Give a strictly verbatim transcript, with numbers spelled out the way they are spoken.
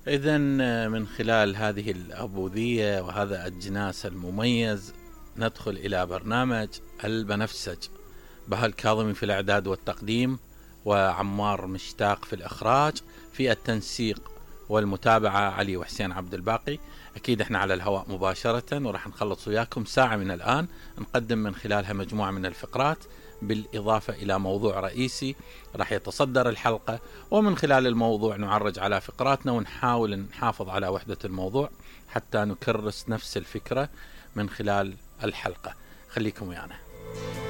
إذا من خلال هذه الأبوذية وهذا الجناس المميز ندخل إلى برنامج البنفسج. بهاء الكاظمي في الإعداد والتقديم، وعمار مشتاق في الإخراج، في التنسيق والمتابعة علي وحسين عبد الباقي. أكيد إحنا على الهواء مباشرة وراح نخلص وياكم ساعة من الآن، نقدم من خلالها مجموعة من الفقرات بالإضافة إلى موضوع رئيسي راح يتصدر الحلقة، ومن خلال الموضوع نعرج على فقراتنا ونحاول نحافظ على وحدة الموضوع حتى نكرس نفس الفكرة من خلال الحلقة. خليكم ويانا.